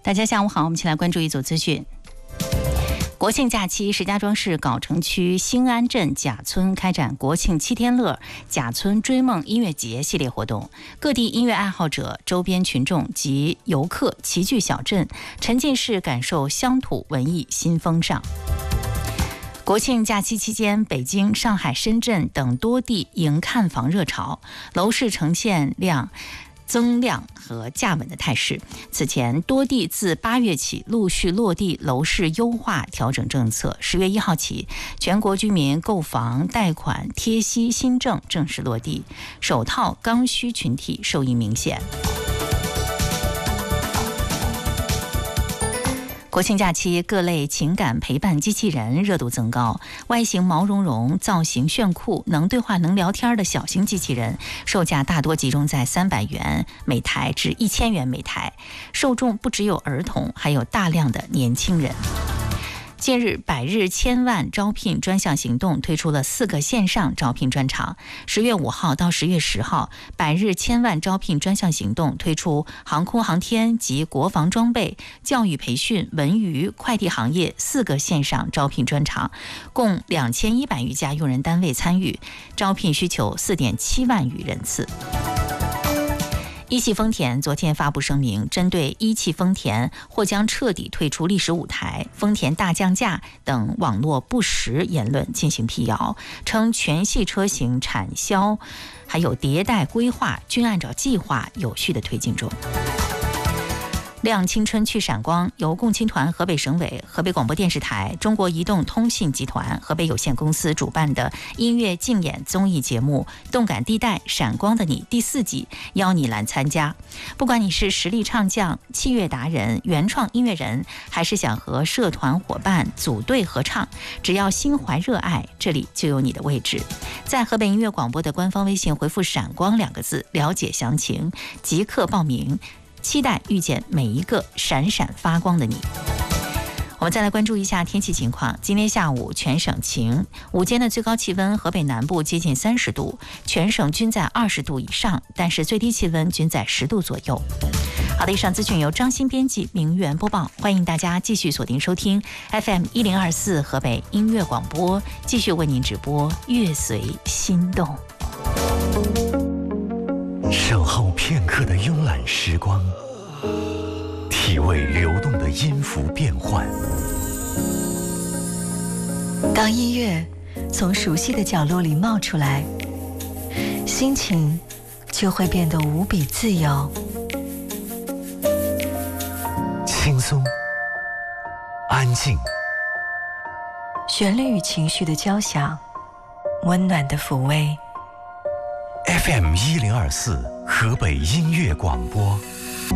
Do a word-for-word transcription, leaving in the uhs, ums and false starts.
大家下午好，我们一起来关注一组资讯。国庆假期，石家庄市藁城区新安镇贾村开展国庆七天乐贾村追梦音乐节系列活动，各地音乐爱好者、周边群众及游客齐聚小镇，沉浸式感受乡土文艺新风尚。国庆假期期间，北京、上海、深圳等多地迎看房热潮，楼市呈现量增量和价稳的态势。此前，多地自八月起陆续落地楼市优化调整政策。十月一号起，全国居民购房贷款贴息新政正式落地，首套刚需群体受益明显。国庆假期，各类情感陪伴机器人热度增高。外形毛茸茸、造型炫酷、能对话、能聊天的小型机器人，售价大多集中在三百元每台至一千元每台，受众不只有儿童，还有大量的年轻人。近日，百日千万招聘专项行动推出了四个线上招聘专场。十月五号到十月十号，百日千万招聘专项行动推出航空航天及国防装备、教育培训、文娱、快递行业四个线上招聘专场，共两千一百余家用人单位参与，招聘需求四点七万余人次。一汽丰田昨天发布声明，针对一汽丰田或将彻底退出历史舞台、丰田大降价等网络不实言论进行辟谣，称全系车型产销还有迭代规划均按照计划有序的推进中。亮青春去闪光由共青团河北省委、河北广播电视台、中国移动通信集团河北有限公司主办的音乐竞演综艺节目《动感地带闪光的你》第四季邀你来参加。不管你是实力唱将、器乐达人、原创音乐人，还是想和社团伙伴组队合唱，只要心怀热爱，这里就有你的位置。在河北音乐广播的官方微信回复闪光两个字了解详情，即刻报名，期待遇见每一个闪闪发光的你。我们再来关注一下天气情况。今天下午全省晴，午间的最高气温河北南部接近三十度，全省均在二十度以上，但是最低气温均在十度左右。好的，以上资讯由张欣编辑，明媛播报。欢迎大家继续锁定收听 F M 一零二四河北音乐广播，继续为您直播乐随心动。 守候片刻的慵懒时光，体味流动的音符变换。 当音乐从熟悉的角落里冒出来，心情就会变得无比自由。 轻松，安静， 旋律与情绪的交响，温暖的抚慰。 F M 一零二四河北音乐广播，